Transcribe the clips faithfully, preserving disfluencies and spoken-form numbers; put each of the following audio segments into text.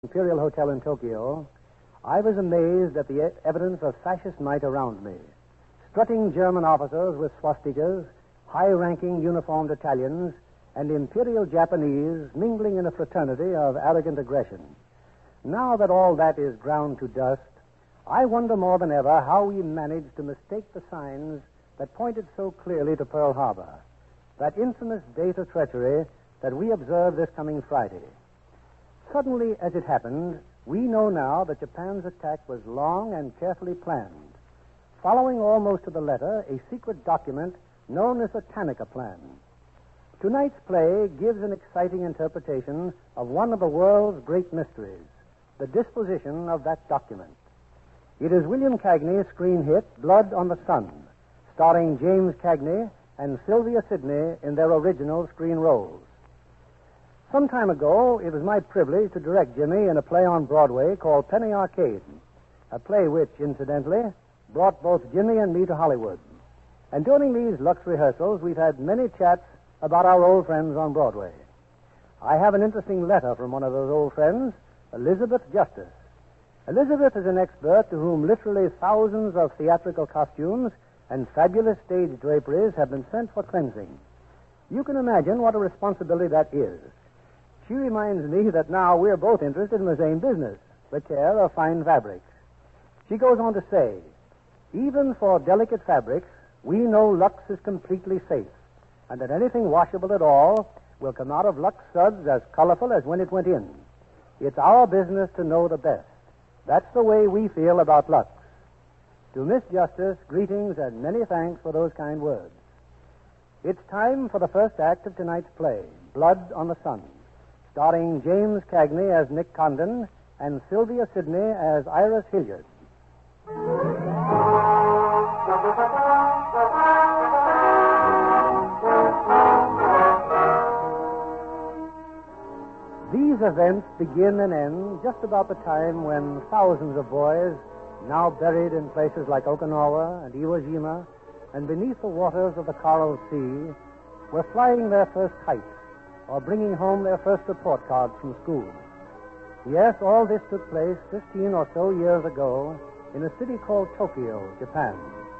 Imperial Hotel in Tokyo, I was amazed at the e- evidence of fascist might around me. Strutting German officers with swastikas, high-ranking uniformed Italians, and Imperial Japanese mingling in a fraternity of arrogant aggression. Now that all that is ground to dust, I wonder more than ever how we managed to mistake the signs that pointed so clearly to Pearl Harbor, that infamous date of treachery that we observe this coming Friday. Suddenly, as it happened, we know now that Japan's attack was long and carefully planned, following almost to the letter a secret document known as the Tanaka Plan. Tonight's play gives an exciting interpretation of one of the world's great mysteries, the disposition of that document. It is William Cagney's screen hit, Blood on the Sun, starring James Cagney and Sylvia Sidney in their original screen roles. Some time ago, it was my privilege to direct Jimmy in a play on Broadway called Penny Arcade, a play which, incidentally, brought both Jimmy and me to Hollywood. And during these Lux rehearsals, we've had many chats about our old friends on Broadway. I have an interesting letter from one of those old friends, Elizabeth Justice. Elizabeth is an expert to whom literally thousands of theatrical costumes and fabulous stage draperies have been sent for cleansing. You can imagine what a responsibility that is. She reminds me that now we're both interested in the same business, the care of fine fabrics. She goes on to say, even for delicate fabrics, we know Lux is completely safe, and that anything washable at all will come out of Lux suds as colorful as when it went in. It's our business to know the best. That's the way we feel about Lux. To Miss Justice, greetings and many thanks for those kind words. It's time for the first act of tonight's play, Blood on the Sun, starring James Cagney as Nick Condon and Sylvia Sidney as Iris Hilliard. These events begin and end just about the time when thousands of boys, now buried in places like Okinawa and Iwo Jima and beneath the waters of the Coral Sea, were flying their first kites or bringing home their first report cards from school. Yes, all this took place fifteen or so years ago in a city called Tokyo, Japan.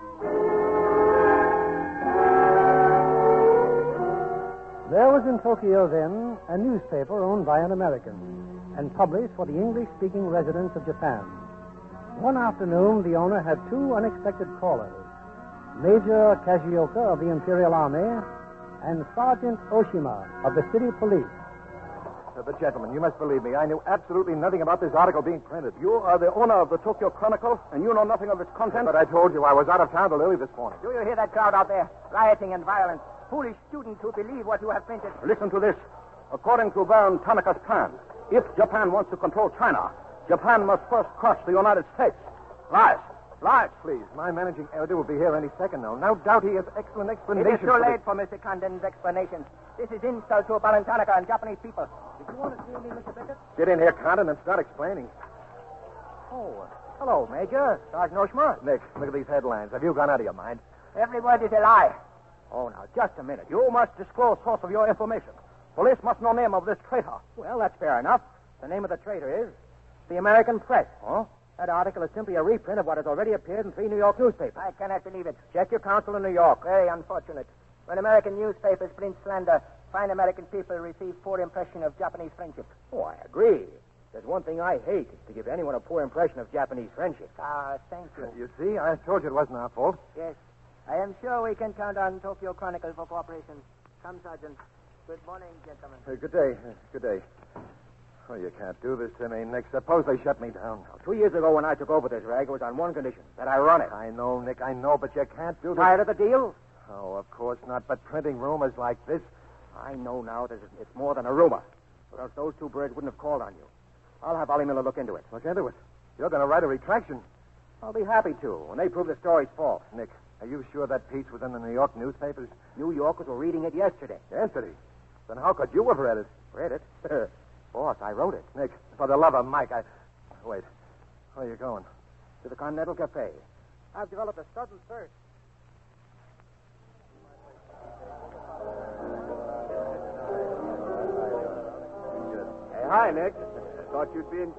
There was in Tokyo then a newspaper owned by an American and published for the English-speaking residents of Japan. One afternoon, the owner had two unexpected callers, Major Kajioka of the Imperial Army and Sergeant Oshima of the city police. Uh, but, gentlemen, you must believe me. I knew absolutely nothing about this article being printed. You are the owner of the Tokyo Chronicle, and you know nothing of its content? But I told you I was out of town till early this morning. Do you hear that crowd out there? Rioting and violence. Foolish students who believe what you have printed. Listen to this. According to Baron Tanaka's plan, if Japan wants to control China, Japan must first crush the United States. Lies. Lies. Please, my managing editor will be here any second now. No doubt he has excellent explanations. It is too late for Mister Condon's explanations. This is insult to Baron Tanaka and Japanese people. Did you want to see me, Mister Beckett? Get in here, Condon, and start explaining. Oh, hello, Major. Sergeant Oshima. Nick, look at these headlines. Have you gone out of your mind? Every word is a lie. Oh, now, just a minute. You must disclose source of your information. Police must know name of this traitor. Well, that's fair enough. The name of the traitor is the American Press. Huh? That article is simply a reprint of what has already appeared in three New York newspapers. I cannot believe it. Check your counsel in New York. Very unfortunate. When American newspapers print slander, fine American people receive poor impression of Japanese friendship. Oh, I agree. There's one thing I hate, is to give anyone a poor impression of Japanese friendship. Ah, thank you. You see, I told you it wasn't our fault. Yes. I am sure we can count on Tokyo Chronicle for cooperation. Come, Sergeant. Good morning, gentlemen. Uh, good day. Uh, good day. Oh, you can't do this to me, Nick. Suppose they shut me down. Now, two years ago when I took over this rag, it was on one condition, that I run it. I know, Nick, I know, but you can't do this. Tired of the deal? Oh, of course not, but printing rumors like this. I know now that it's more than a rumor. Or else those two birds wouldn't have called on you. I'll have Ollie Miller look into it. Look into it. You're going to write a retraction. I'll be happy to, when they prove the story's false. Nick, are you sure that piece was in the New York newspapers? New Yorkers were reading it yesterday. Yesterday? Then how could you have read it? Read it? Boss, I wrote it. Nick, for the love of Mike, I... Wait. Where are you going? To the Continental Cafe. I've developed a sudden thirst. Hey, hi, Nick. Thought you'd be in